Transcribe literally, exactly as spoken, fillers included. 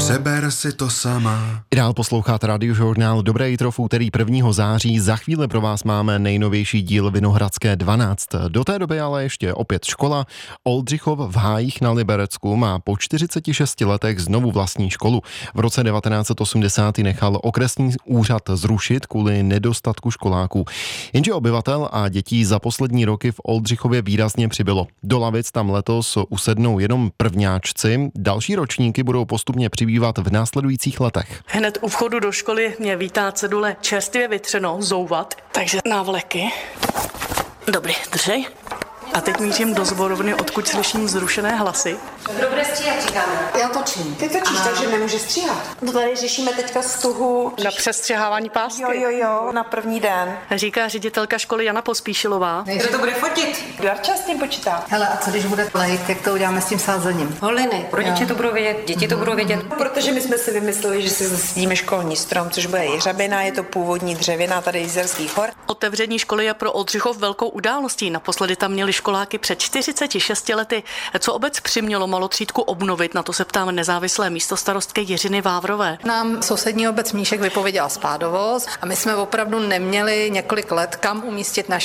Přeber si to sama. I dál posloucháte Radiožurnál Dobré jitro v úterý prvního září. Za chvíli pro vás máme nejnovější díl Vinohradské dvanáct. Do té doby ale ještě opět škola. Oldřichov v Hájích na Liberecku má po čtyřiceti šesti letech znovu vlastní školu. V roce devatenáct set osmdesát nechal okresní úřad zrušit kvůli nedostatku školáků. Jenže obyvatel a dětí za poslední roky v Oldřichově výrazně přibylo. Do lavic tam letos usednou jenom prvňáčci. Další ročníky budou postupně přibývat v následujících letech. Hned u vchodu do školy mě vítá cedule čerstvě vytřeno, zouvat, takže návleky. Dobrý, držej. A teď mířím do zborovny, odkud slyším vzrušené hlasy. Kdo bude stříhat, říkáme? Já točím. Ty točíš, Aha. takže nemůže stříhat. No tady řešíme teďka stuhu. Na přestřihávání pásky. Jo, jo, jo, na první den. Říká ředitelka školy Jana Pospíšilová. Kdo to bude fotit? Darča s tím počítá. Hele, a co když bude lejt, jak to uděláme s tím sázením? Holiny. Rodiče to budou vědět, děti to budou vědět. Protože my jsme si vymysleli, že si zasadíme školní strom, což bude jeřabina, je to původní dřevina tady z Jizerských hor. Otevření školy je pro Oldřichov velkou událostí. Naposledy tam měli školáky před čtyřiceti šesti lety. Co obec přimělo malotřídku obnovit, na to se ptám nezávislé místostarostky Jiřiny Vávrové. Nám sousední obec Mníšek vypověděla spádovoz a my jsme opravdu neměli několik let kam umístit naše